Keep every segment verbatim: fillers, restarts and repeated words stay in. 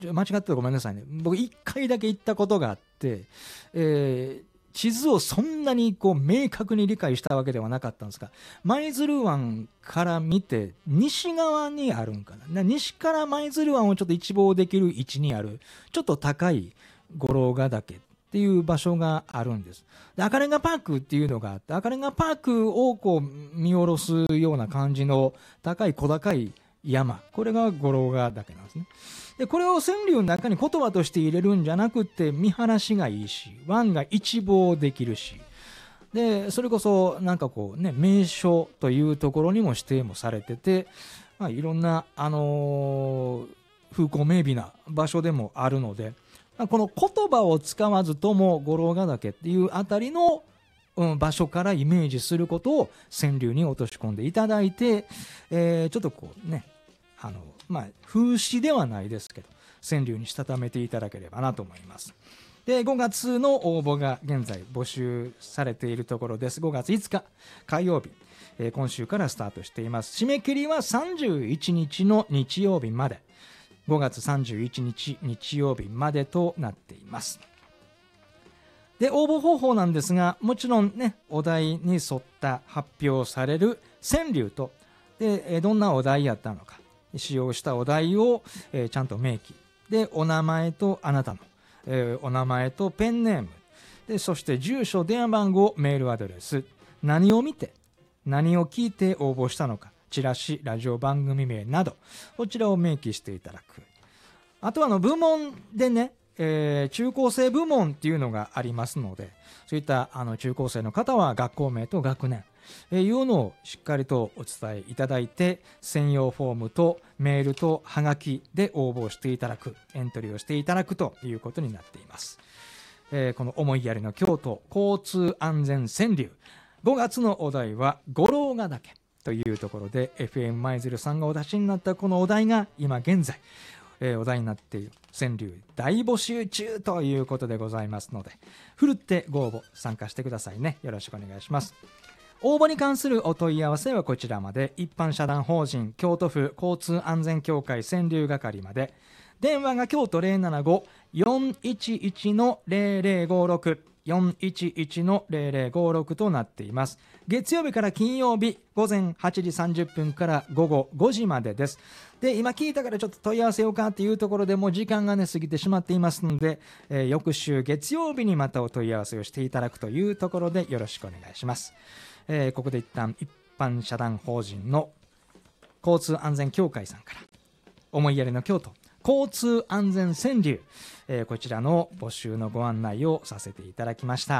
間違ってたらごめんなさいね。僕一回だけ行ったことがあって、えー地図をそんなにこう明確に理解したわけではなかったんですが、舞鶴湾から見て西側にあるんかな、西から舞鶴湾をちょっと一望できる位置にあるちょっと高い五郎ヶ岳っていう場所があるんです。で赤レンガパークっていうのがあって、赤レンガパークをこう見下ろすような感じの高い小高い山、これが五郎ヶ岳なんですね。でこれを川柳の中に言葉として入れるんじゃなくて、見晴らしがいいし湾が一望できるし、でそれこそなんかこうね、名所というところにも指定もされてて、まあ、いろんな、あのー、風光明媚な場所でもあるので、まあ、この言葉を使わずとも五郎ヶ岳っていうあたりの、うん、場所からイメージすることを川柳に落とし込んでいただいて、えー、ちょっとこうね、あのまあ、風刺ではないですけど川柳にしたためていただければなと思います。でごがつの応募が現在募集されているところです。ごがついつか火曜日、えー、今週からスタートしています。締め切りはさんじゅういちにちの日曜日まで、ごがつさんじゅういちにち日曜日までとなっています。で応募方法なんですが、もちろんね、お題に沿った発表される川柳と、でどんなお題やったのか、使用したお題を、えー、ちゃんと明記で、お名前とあなたの、えー、お名前とペンネームで、そして住所、電話番号、メールアドレス、何を見て何を聞いて応募したのか、チラシ、ラジオ番組名など、こちらを明記していただく。あとはあの部門でね、えー、中高生部門っていうのがありますので、そういったあの中高生の方は学校名と学年、えー、いうのをしっかりとお伝えいただいて、専用フォームとメールとはがきで応募していただく、エントリーをしていただくということになっています。えー、この思いやりの京都交通安全川柳、ごがつのお題は五郎ヶ岳というところで、 エフエム 舞鶴さんがお出しになったこのお題が今現在、えー、お題になっている川柳大募集中ということでございますので、ふるってご応募参加してくださいね。よろしくお願いします。応募に関するお問い合わせはこちらまで。一般社団法人京都府交通安全協会川柳係まで。電話が京都 ゼロななご よんいちいち ゼロゼロごろく よんいちいち ゼロゼロごろくとなっています。月曜日から金曜日午前はちじさんじゅっぷんから午後ごじまでです。で今聞いたからちょっと問い合わせようかっていうところでもう時間がね過ぎてしまっていますので、えー、翌週月曜日にまたお問い合わせをしていただくというところでよろしくお願いします。えー、ここで一旦一般社団法人の交通安全協会さんから思いやりの京都交通安全川柳、えー、こちらの募集のご案内をさせていただきました。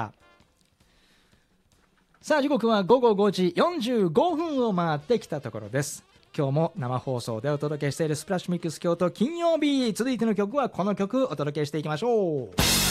さあ時刻はごごごじよんじゅうごふんを回ってきたところです。今日も生放送でお届けしているスプラッシュミックス京都金曜日、続いての曲はこの曲お届けしていきましょう。